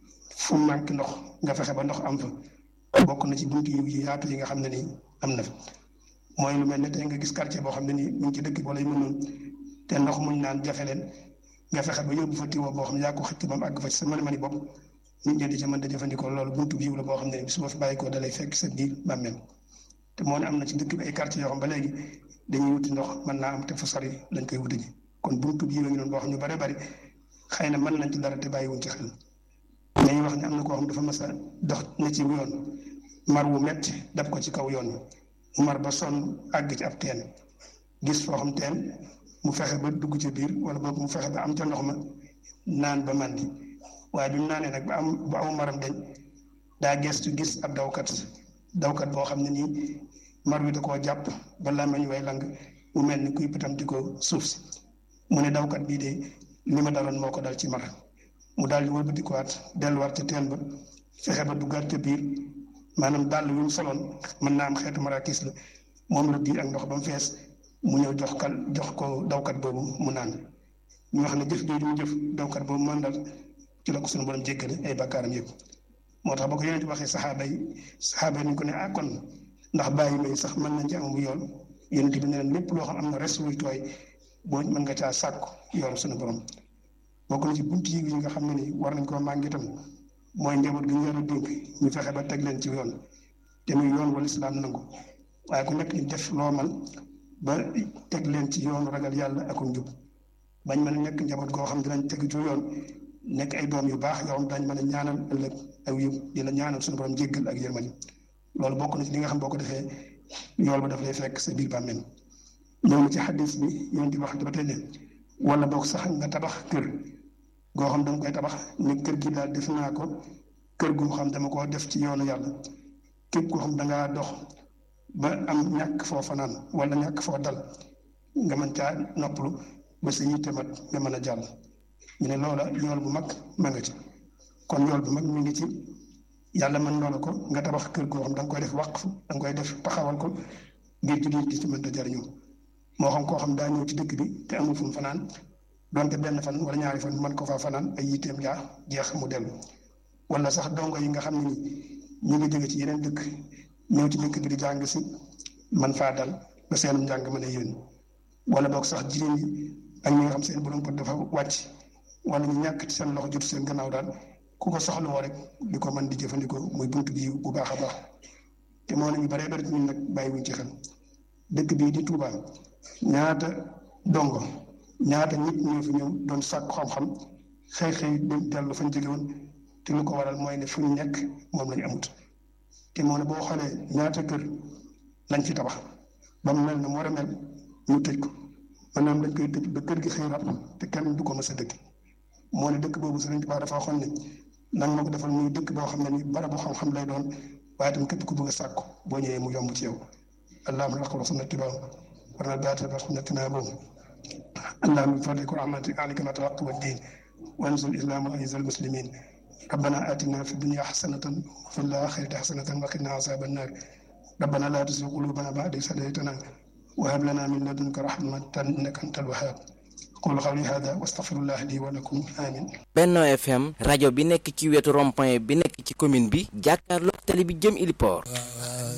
fu manqué ndox nga fexe ba ndox am fa bokk na ci buntu yu yaatu yi nga xam ne nii am na fa mooy lu mel ne tey nga gis quartier boo xam ne nii mu ngi ci dëkk wala yu mel noonu te ndox muñ naan jafe leen nga fexe ba yóbbu fa tiwo boo xam ne yaa ko xëcc ba mu àgg fa ci sa mani bopp nit ñi di ca mën da jëfandikoo loolu buntu bi la boo xam ne nii su ma fi bàyyi ko dalay fekk sa biir bàmmeel te moo ne am na ci dëkk bi ay quartier yoo xam ba léegi dañuy wuti ndox mën naa am te fu sori lañ koy wuti ji kon buntu bii la ngi doon boo xam ñu bare bari xëy na mën nañ ci dara te bàyyiwuñ ci xel dañuy wax ne am na koo xam dafa mas a dox na ci yoon mar wu metti dab ko ci kaw yoon mu mar ba sonn àgg ci ab teen gis foo xam teen mu fexe ba dugg ci biir wala boobu mu fexe ba am ca ndox ma naan ba màndi waaye bi mu naanee nag ba amu maram dañ daa gestu gis ab dawkat boo xam ne nii mar wi da koo jàpp ba làmmiñ way lang mu mel ni kuy pëtamti ko suuf si mu ne dawkat bii de li ma daloon moo ko dal ci mar mu daal di wëlbatikuwaat delluwaat ca teen ba fexe ba duggaat ca biir maanaam dàll yu mu soloon mën naa am xeetu marakis la moom la biir ak ndox ba mu fees mu ñëw jox ko dawkat boobu mu naan ñu wax ne jëf jooju mu jëf dawkat boobu mën dal ci la ko suñu borom jéggale ay bakkaaram yëpp moo tax ba ko yonent waxee saxaaba yi nañ ko ne kon ndax bàyyi may sax mën nañ ci am bu yoon yonent bi ne leen lépp loo xam am na res wuy tooy boo mën nga caa sàkku yoon suñu borom bokk na ci bunt yi nga xam ne ni war nañ koo màngi itam mooy njaboot gi ñu yor a dénk ñu fexe ba teg leen ci yoon te muy yoon wala islaam nangu waaye ku nekk ñu def loo man ba teg leen ci yoon ragal yàlla ak njub bañ mën a nekk njaboot goo xam dinañ teg ci yoon nekk ay doom yu baax yoo xam dañ mën a ñaanal ëllëg aw yiw di la ñaanal suñu borom jéggal ak yërmande loolu bokk na ci li nga xam boo ko defee yool ba daf lay fekk sa biir bàmmeel ñëw na ci xadis bi yonent bi wax ba tey ne wala boog sax nga tabax kër goo xam danga koy tabax ne kër gi daal def naa ko kër goo xam dama koo def ci yoonu yàlla képp koo xam dangaa dox ba am ñàkk foo fanaan wala ñàkk foo dal nga mën caa noppalu ba sa yitte mat nga mën a jàll ñu ne loola yool bu mag ma nga ci kon yool bu mag mi ngi ci yàlla mën loola ko nga tabax kër goo xam da nga koy def waqf da nga koy def taxawal ko ngir jullit gi ci mën a jariñu moo xam koo xam daa ñëw ci dëkk bi te amul fu mu fanaan donte benn fan wala ñaari fan mën ko faa fanaan ay yitteem jeex mu dellu wala sax dongo yi nga xam ne ni ñu ngi jóge ci yeneen dëkk ñëw ci dëkk bi di jàng si man faa dal ba seenum njàng mën a yéen wala boog sax jigéen yi ak ñi nga xam seen borom pot dafa wàcc wala ñu ñàkk ci seen loxo jot seen gannaaw daal ku ko soxla woo rek di ko mën di jëfandikoo muy buntu bi bu baax a baax te moo ne ñu baree bari ñun nag bàyyiwuñ ci xel dëkk bii di Touba ñaata dongo ñaata nit ñoo fi ñëw doon sàkku xam-xam xëy dem dellu fañ jóge woon te lu ko waral mooy ne fuñ nekk moom lañu amut te moo ne boo xoolee ñaata kër lañ fi tabax ba mu mel ne mu war a mel ñu tëj ko maanaam dañ koy tëj ba kër gi xëy rab te kenn du ko mës a dëkk moo ne dëkk boobu Sëriñ Tuubaa dafa waxoon ne nang ma ko defal muy dëkk boo xam ne ni barabu xam-xam lay doon waaye tam képp ku bëgg a sàkku boo ñëwee mu yomb ci yow allahumma laqad sunnati ba warna baata ba sunnatina boobu اللهم بفضلك ورحمتك عليك ما توقف الدين وانزل الاسلام وعز المسلمين ربنا اتنا في الدنيا حسنه وفي الاخره حسنه وقنا عذاب النار ربنا لا تزغ قلوبنا بعد إذ هديتنا وهب لنا من لدنك رحمه انك انت الوهاب aqulu qawli hada wa astaghfirullah li wa lakum amin. Benno FM rajo bi nekk ci wetu rond-point bi nekk ci commune bi jàkkaarloog tali bi jëm Iliport.